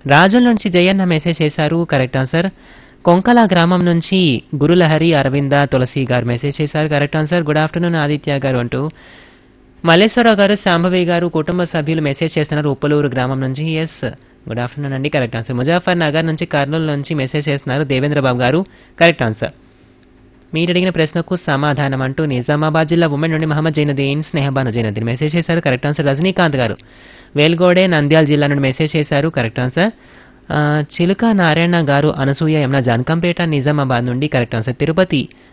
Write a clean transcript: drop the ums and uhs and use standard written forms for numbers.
రాజుల నుంచి జయన్న మెసేజ్ చేశారు. Correct answer. కొంకల గ్రామం నుంచి గురులహరి అరవింద తులసి గారు మెసేజ్ చేశారు. Correct answer. Good afternoon Aditya గారు అంటూ మల్లేశ్వరరావు గారు శాంభవి గారు కుటుంబ సభ్యులు మెసేజ్ చేస్తున్నారు ఉప్పలూరు గ్రామం నుంచి. ఎస్, గుడ్ ఆఫ్టర్నూన్ అండి. Correct answer. ముజాఫర్ నగర్ నుంచి కర్నూలు నుంచి మెసేజ్ చేస్తున్నారు దేవేంద్రబాబు గారు. Correct answer. మీరు అడిగిన ప్రశ్నకు సమాధానం అంటూ నిజామాబాద్ జిల్లా ఉమెన్ నుండి మహమ్మద్ జైనుద్దీన్ స్నేహబాను జైనుద్దీన్ మెసేజ్ చేశారు. Correct answer. రజనీకాంత్ గారు వేల్గోడే నంద్యాల జిల్లా నుండి మెసేజ్ చేశారు. Correct answer. చిలుక నారాయణ గారు అనసూయ యమున జానకంపేట నిజామాబాద్ నుండి కరెక్ట్ ఆన్సర్. తిరుపతి